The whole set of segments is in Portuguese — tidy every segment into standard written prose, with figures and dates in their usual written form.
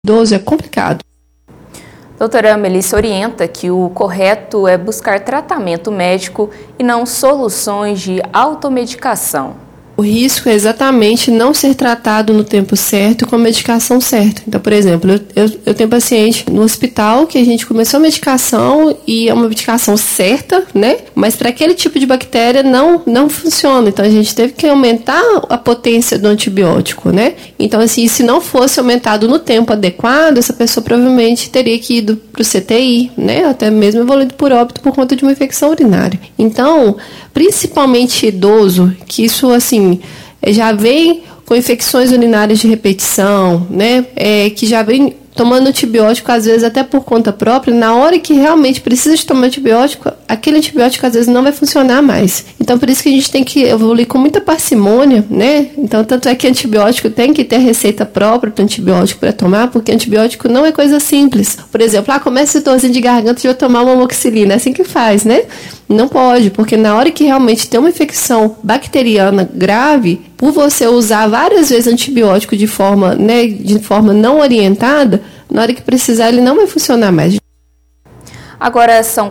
idoso é complicado. Doutora Melissa orienta que o correto é buscar tratamento médico e não soluções de automedicação. O risco é exatamente não ser tratado no tempo certo com a medicação certa. Então, por exemplo, eu tenho paciente no hospital que a gente começou a medicação e é uma medicação certa, né? Mas para aquele tipo de bactéria não funciona. Então, a gente teve que aumentar a potência do antibiótico, né? Então, assim, se não fosse aumentado no tempo adequado, essa pessoa provavelmente teria que ir para o CTI, né? Até mesmo evoluído por óbito por conta de uma infecção urinária. Então, principalmente idoso, que isso, assim, já vem com infecções urinárias de repetição, né? Que já vem tomando antibiótico, às vezes até por conta própria, na hora que realmente precisa de tomar antibiótico, aquele antibiótico às vezes não vai funcionar mais. Então, por isso que a gente tem que evoluir com muita parcimônia, né? Então, tanto é que antibiótico tem que ter receita própria para antibiótico para tomar, porque antibiótico não é coisa simples. Por exemplo, começa esse dorzinho de garganta e eu tomar uma amoxicilina, é assim que faz, né? Não pode, porque na hora que realmente tem uma infecção bacteriana grave, por você usar várias vezes antibiótico de forma não orientada, na hora que precisar ele não vai funcionar mais. Agora são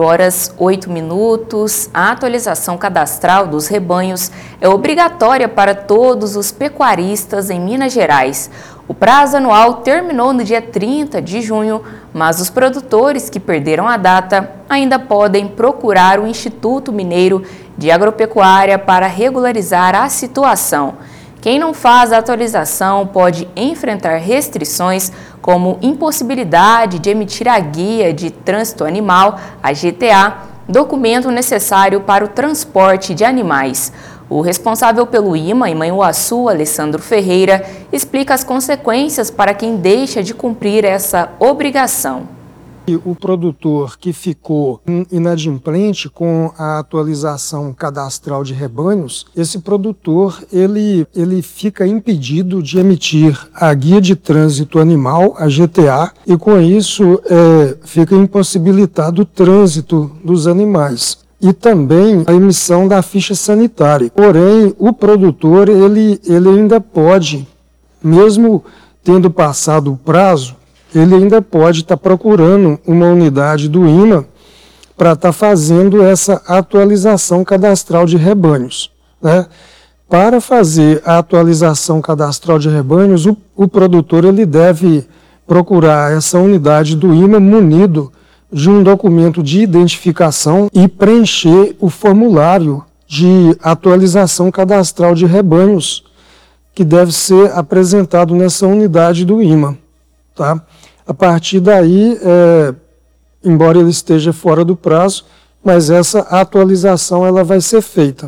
4h08. A atualização cadastral dos rebanhos é obrigatória para todos os pecuaristas em Minas Gerais. O prazo anual terminou no dia 30 de junho, mas os produtores que perderam a data ainda podem procurar o Instituto Mineiro de Agropecuária para regularizar a situação. Quem não faz a atualização pode enfrentar restrições como impossibilidade de emitir a Guia de Trânsito Animal, a GTA, documento necessário para o transporte de animais. O responsável pelo IMA em Manhuaçu, Alessandro Ferreira, explica as consequências para quem deixa de cumprir essa obrigação. O produtor que ficou inadimplente com a atualização cadastral de rebanhos, esse produtor ele fica impedido de emitir a Guia de Trânsito Animal, a GTA, e com isso fica impossibilitado o trânsito dos animais. E também a emissão da ficha sanitária. Porém, o produtor ele ainda pode, mesmo tendo passado o prazo, ele ainda pode estar procurando uma unidade do IMA para estar fazendo essa atualização cadastral de rebanhos, né? Para fazer a atualização cadastral de rebanhos, o produtor ele deve procurar essa unidade do IMA munido de um documento de identificação e preencher o formulário de atualização cadastral de rebanhos que deve ser apresentado nessa unidade do IMA, tá? A partir daí, embora ele esteja fora do prazo, mas essa atualização ela vai ser feita.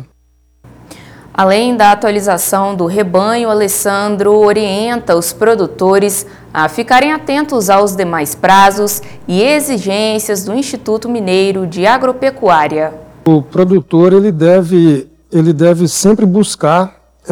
Além da atualização do rebanho, Alessandro orienta os produtores a ficarem atentos aos demais prazos e exigências do Instituto Mineiro de Agropecuária. O produtor ele deve sempre buscar,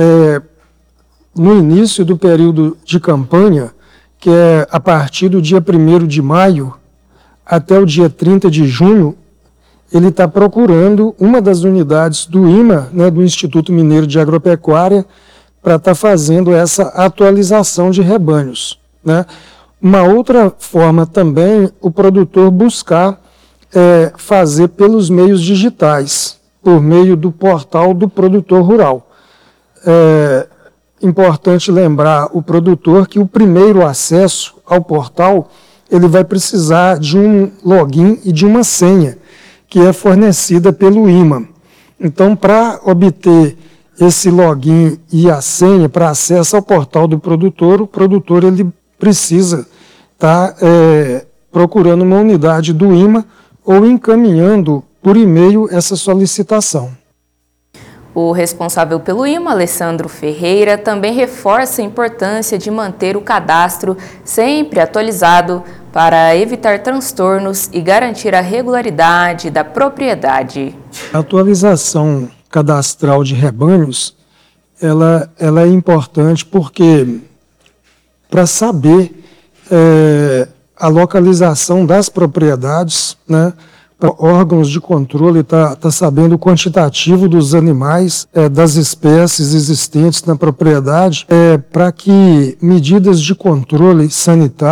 no início do período de campanha, que é a partir do dia 1º de maio até o dia 30 de junho, ele está procurando uma das unidades do IMA, né, do Instituto Mineiro de Agropecuária, para estar fazendo essa atualização de rebanhos, né? Uma outra forma também, o produtor buscar fazer pelos meios digitais, por meio do portal do produtor rural. Importante lembrar o produtor que o primeiro acesso ao portal ele vai precisar de um login e de uma senha que é fornecida pelo IMA. Então, para obter esse login e a senha para acesso ao portal do produtor, o produtor ele precisa estar procurando uma unidade do IMA ou encaminhando por e-mail essa solicitação. O responsável pelo IMA, Alessandro Ferreira, também reforça a importância de manter o cadastro sempre atualizado para evitar transtornos e garantir a regularidade da propriedade. A atualização cadastral de rebanhos, ela é importante porque para saber a localização das propriedades, né, para órgãos de controle estar sabendo o quantitativo dos animais, das espécies existentes na propriedade, para que medidas de controle sanitário